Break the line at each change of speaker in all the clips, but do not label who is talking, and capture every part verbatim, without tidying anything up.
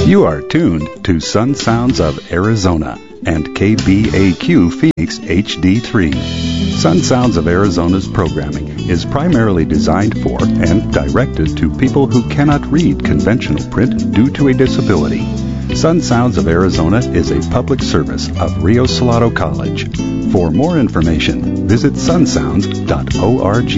You are tuned to Sun Sounds of Arizona and K B A Q Phoenix H D three. Sun Sounds of Arizona's programming is primarily designed for and directed to people who cannot read conventional print due to a disability. Sun Sounds of Arizona is a public service of Rio Salado College. For more information, visit sun sounds dot org.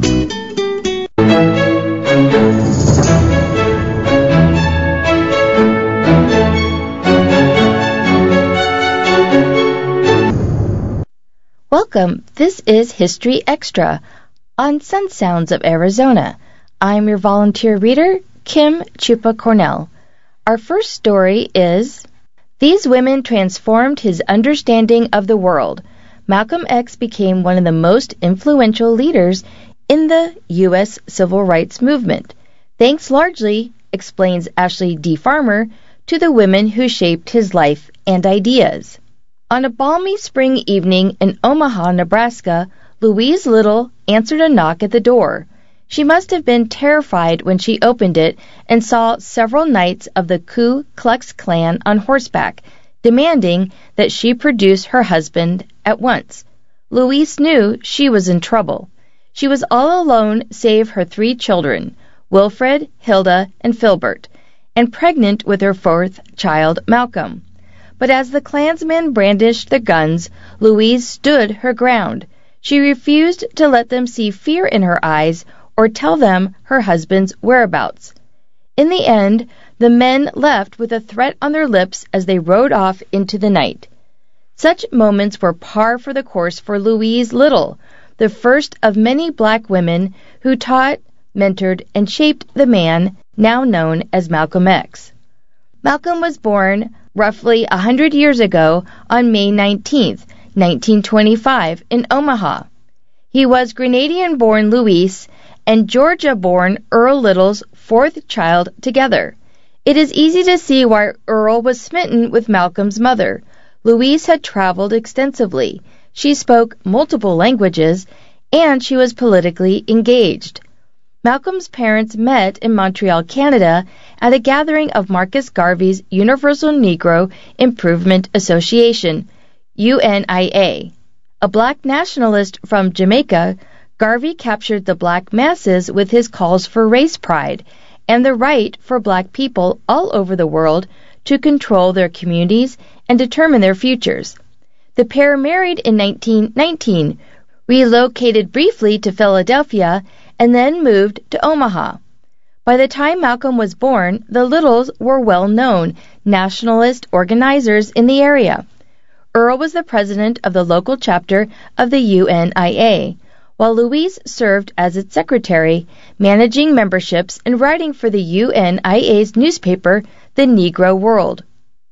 Welcome. This is History Extra on Sun Sounds of Arizona. I'm your volunteer reader, Kim Chupa Cornell. Our first story is These Women Transformed His Understanding of the World. Malcolm X became one of the most influential leaders in the U S Civil Rights Movement, thanks largely, explains Ashley D. Farmer, to the women who shaped his life and ideas. On a balmy spring evening in Omaha, Nebraska, Louise Little answered a knock at the door. She must have been terrified when she opened it and saw several knights of the Ku Klux Klan on horseback, demanding that she produce her husband at once. Louise knew she was in trouble. She was all alone save her three children, Wilfred, Hilda, and Filbert, and pregnant with her fourth child, Malcolm. But as the Klansmen brandished their guns, Louise stood her ground. She refused to let them see fear in her eyes or tell them her husband's whereabouts. In the end, the men left with a threat on their lips as they rode off into the night. Such moments were par for the course for Louise Little, the first of many black women who taught, mentored, and shaped the man now known as Malcolm X. Malcolm was born roughly a hundred years ago on May nineteenth, nineteen twenty-five, in Omaha. He was Grenadian-born Louise and Georgia-born Earl Little's fourth child together. It is easy to see why Earl was smitten with Malcolm's mother. Louise had traveled extensively. She spoke multiple languages, and she was politically engaged. Malcolm's parents met in Montreal, Canada, at a gathering of Marcus Garvey's Universal Negro Improvement Association, U N I A. A black nationalist from Jamaica, Garvey captured the black masses with his calls for race pride and the right for black people all over the world to control their communities and determine their futures. The pair married in nineteen nineteen, relocated briefly to Philadelphia, and then moved to Omaha. By the time Malcolm was born, the Littles were well-known nationalist organizers in the area. Earl was the president of the local chapter of the U N I A, while Louise served as its secretary, managing memberships and writing for the U N I A's newspaper, The Negro World.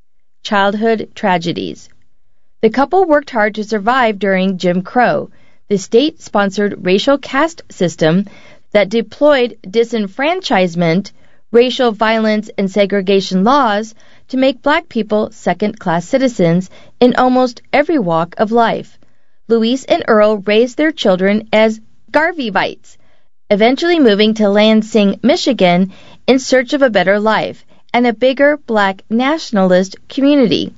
Childhood tragedies. The couple worked hard to survive during Jim Crow, the state-sponsored racial caste system that deployed disenfranchisement, racial violence, and segregation laws to make black people second-class citizens in almost every walk of life. Louise and Earl raised their children as Garveyites, eventually moving to Lansing, Michigan, in search of a better life and a bigger black nationalist community.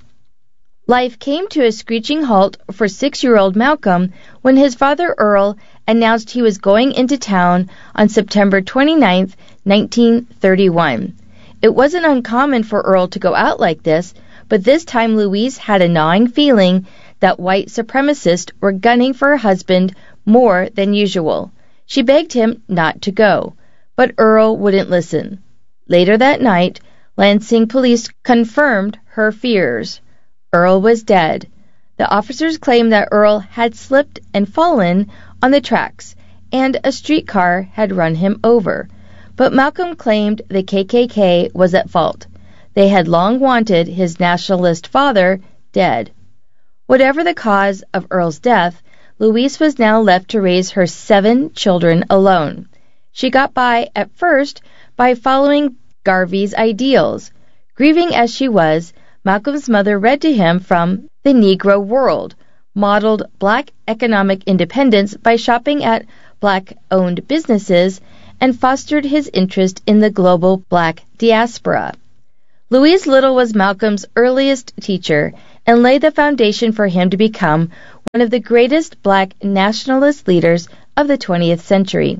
Life came to a screeching halt for six-year-old Malcolm when his father Earl announced he was going into town on September twenty-ninth, nineteen thirty-one. It wasn't uncommon for Earl to go out like this, but this time Louise had a gnawing feeling that white supremacists were gunning for her husband more than usual. She begged him not to go, but Earl wouldn't listen. Later that night, Lansing police confirmed her fears. Earl was dead. The officers claimed that Earl had slipped and fallen on the tracks, and a streetcar had run him over. But Malcolm claimed the K K K was at fault. They had long wanted his nationalist father dead. Whatever the cause of Earl's death, Louise was now left to raise her seven children alone. She got by at first by following Garvey's ideals. Grieving as she was, Malcolm's mother read to him from The Negro World, modeled black economic independence by shopping at black-owned businesses, and fostered his interest in the global black diaspora. Louise Little was Malcolm's earliest teacher and laid the foundation for him to become one of the greatest black nationalist leaders of the twentieth century.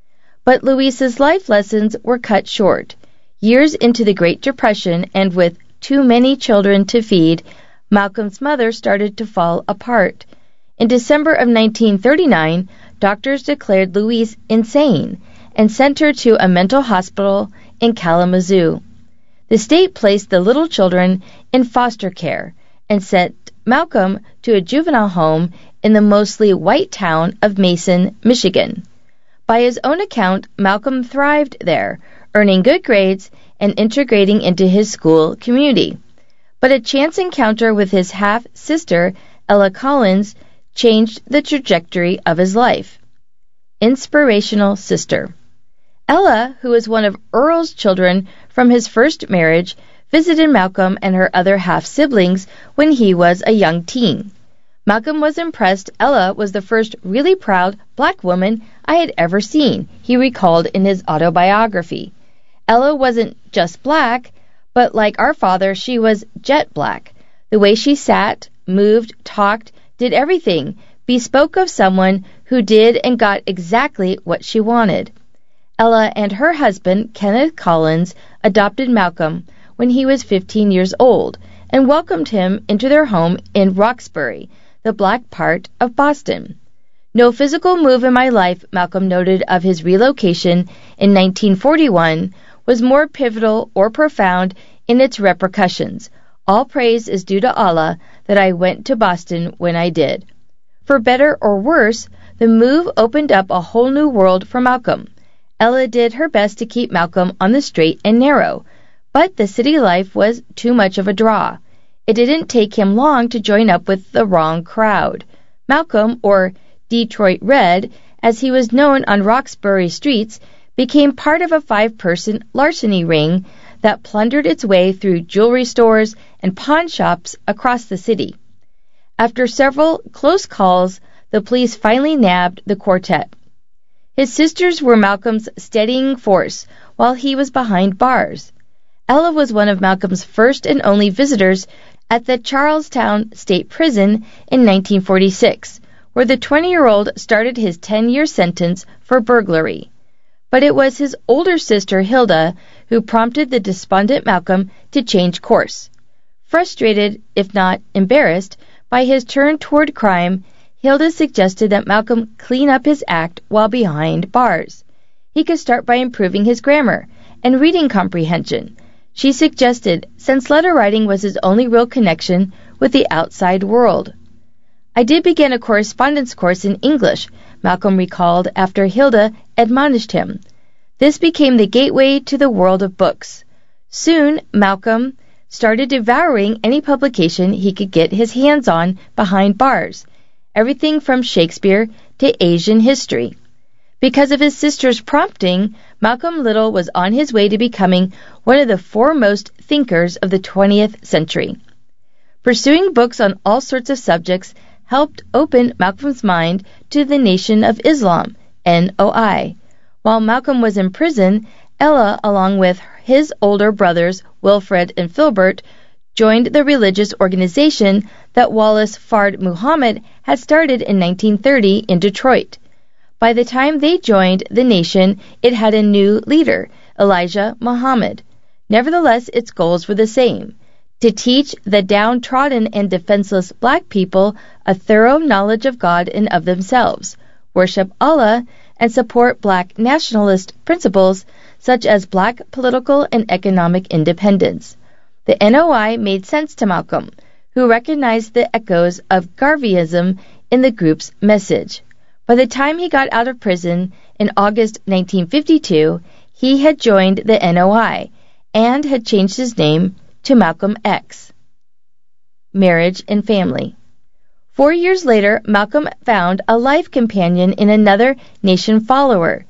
But Louise's life lessons were cut short. Years into the Great Depression and with too many children to feed, Malcolm's mother started to fall apart. In December of nineteen thirty-nine, doctors declared Louise insane and sent her to a mental hospital in Kalamazoo. The state placed the little children in foster care and sent Malcolm to a juvenile home in the mostly white town of Mason, Michigan. By his own account, Malcolm thrived there, earning good grades and integrating into his school community. But a chance encounter with his half-sister, Ella Collins, changed the trajectory of his life. Inspirational sister. Ella, who was one of Earl's children from his first marriage, visited Malcolm and her other half-siblings when he was a young teen. Malcolm was impressed Ella was the first really proud black woman I had ever seen, he recalled in his autobiography. Ella wasn't just black, but like our father, she was jet black. The way she sat, moved, talked, did everything, bespoke of someone who did and got exactly what she wanted. Ella and her husband, Kenneth Collins, adopted Malcolm when he was fifteen years old and welcomed him into their home in Roxbury, the black part of Boston. No physical move in my life, Malcolm noted of his relocation in nineteen forty-one, was more pivotal or profound in its repercussions. All praise is due to Allah that I went to Boston when I did. For better or worse, the move opened up a whole new world for Malcolm. Ella did her best to keep Malcolm on the straight and narrow, but the city life was too much of a draw. It didn't take him long to join up with the wrong crowd. Malcolm, or Detroit Red, as he was known on Roxbury streets, became part of a five-person larceny ring that plundered its way through jewelry stores and pawn shops across the city. After several close calls, the police finally nabbed the quartet. His sisters were Malcolm's steadying force while he was behind bars. Ella was one of Malcolm's first and only visitors at the Charlestown State Prison in nineteen forty-six, where the twenty-year-old started his ten-year sentence for burglary. But it was his older sister, Hilda, who prompted the despondent Malcolm to change course. Frustrated, if not embarrassed, by his turn toward crime, Hilda suggested that Malcolm clean up his act while behind bars. He could start by improving his grammar and reading comprehension. She suggested, since letter writing was his only real connection with the outside world. I did begin a correspondence course in English, Malcolm recalled after Hilda admonished him. This became the gateway to the world of books. Soon, Malcolm started devouring any publication he could get his hands on behind bars, everything from Shakespeare to Asian history. Because of his sister's prompting, Malcolm Little was on his way to becoming one of the foremost thinkers of the twentieth century. Pursuing books on all sorts of subjects helped open Malcolm's mind to the Nation of Islam, N O I. While Malcolm was in prison, Ella, along with his older brothers Wilfred and Filbert, joined the religious organization that Wallace Fard Muhammad had started in nineteen thirty in Detroit. By the time they joined the nation, it had a new leader, Elijah Muhammad. Nevertheless, its goals were the same: to teach the downtrodden and defenseless black people a thorough knowledge of God and of themselves, worship Allah, and support black nationalist principles such as black political and economic independence. The N O I made sense to Malcolm, who recognized the echoes of Garveyism in the group's message. By the time he got out of prison in August nineteen fifty-two, he had joined the N O I and had changed his name to Malcolm X. Marriage and family. Four years later, Malcolm found a life companion in another Nation follower.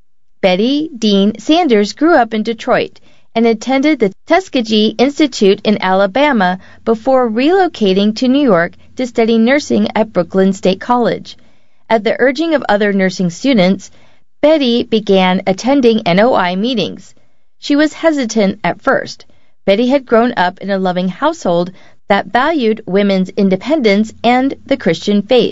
Betty Dean Sanders grew up in Detroit and attended the Tuskegee Institute in Alabama before relocating to New York to study nursing at Brooklyn State College. At the urging of other nursing students, Betty began attending N O I meetings. She was hesitant at first. Betty had grown up in a loving household that valued women's independence and the Christian faith.